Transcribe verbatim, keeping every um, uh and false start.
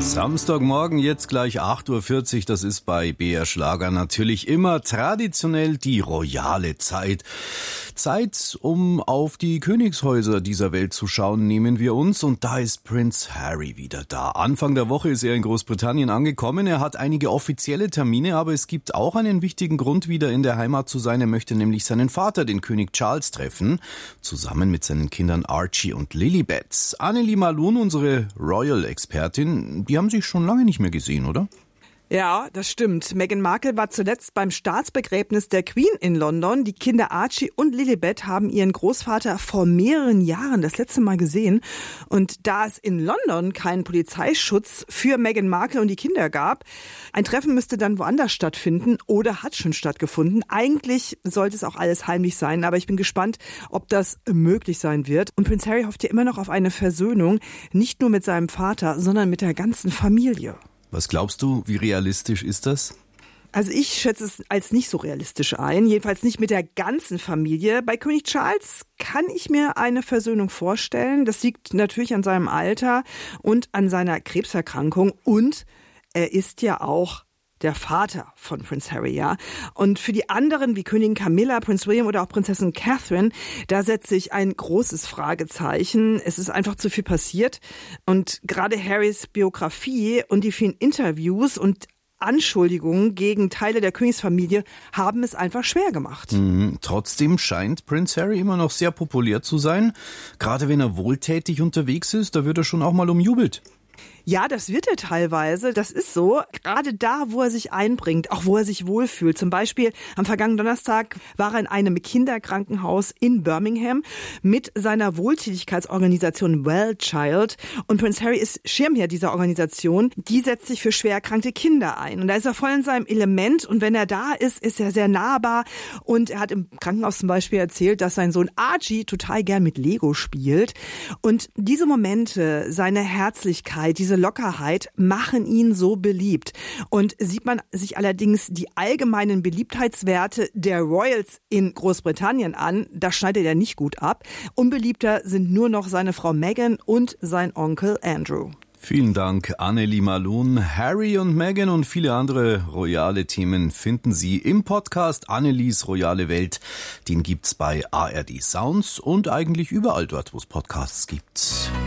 Samstagmorgen, jetzt gleich acht Uhr vierzig, das ist bei B R Schlager natürlich immer traditionell die royale Zeit. Zeit, um auf die Königshäuser dieser Welt zu schauen, nehmen wir uns, und da ist Prince Harry wieder da. Anfang der Woche ist er in Großbritannien angekommen, er hat einige offizielle Termine, aber es gibt auch einen wichtigen Grund, wieder in der Heimat zu sein. Er möchte nämlich seinen Vater, den König Charles, treffen, zusammen mit seinen Kindern Archie und Lilibet. Anneli Malun, unsere Royal-Expertin, die haben sich schon lange nicht mehr gesehen, oder? Ja, das stimmt. Meghan Markle war zuletzt beim Staatsbegräbnis der Queen in London. Die Kinder Archie und Lilibet haben ihren Großvater vor mehreren Jahren das letzte Mal gesehen. Und da es in London keinen Polizeischutz für Meghan Markle und die Kinder gab, ein Treffen müsste dann woanders stattfinden oder hat schon stattgefunden. Eigentlich sollte es auch alles heimlich sein, aber ich bin gespannt, ob das möglich sein wird. Und Prince Harry hofft ja immer noch auf eine Versöhnung, nicht nur mit seinem Vater, sondern mit der ganzen Familie. Was glaubst du, wie realistisch ist das? Also ich schätze es als nicht so realistisch ein, jedenfalls nicht mit der ganzen Familie. Bei König Charles kann ich mir eine Versöhnung vorstellen. Das liegt natürlich an seinem Alter und an seiner Krebserkrankung, und er ist ja auch der Vater von Prince Harry, ja. Und für die anderen, wie Königin Camilla, Prinz William oder auch Prinzessin Catherine, da setze ich ein großes Fragezeichen. Es ist einfach zu viel passiert. Und gerade Harrys Biografie und die vielen Interviews und Anschuldigungen gegen Teile der Königsfamilie haben es einfach schwer gemacht. Mhm. Trotzdem scheint Prince Harry immer noch sehr populär zu sein. Gerade wenn er wohltätig unterwegs ist, da wird er schon auch mal umjubelt. Ja, das wird er teilweise, das ist so. Gerade da, wo er sich einbringt, auch wo er sich wohlfühlt. Zum Beispiel am vergangenen Donnerstag war er in einem Kinderkrankenhaus in Birmingham mit seiner Wohltätigkeitsorganisation Well Child. Und Prince Harry ist Schirmherr dieser Organisation. Die setzt sich für schwer erkrankte Kinder ein. Und da ist er voll in seinem Element. Und wenn er da ist, ist er sehr nahbar. Und er hat im Krankenhaus zum Beispiel erzählt, dass sein Sohn Archie total gern mit Lego spielt. Und diese Momente, seine Herzlichkeit, diese Lockerheit machen ihn so beliebt. Und sieht man sich allerdings die allgemeinen Beliebtheitswerte der Royals in Großbritannien an, da schneidet er nicht gut ab. Unbeliebter sind nur noch seine Frau Meghan und sein Onkel Andrew. Vielen Dank, Anneli Malun. Harry und Meghan und viele andere royale Themen finden Sie im Podcast Annelis Royale Welt. Den gibt's bei A R D Sounds und eigentlich überall dort, wo es Podcasts gibt.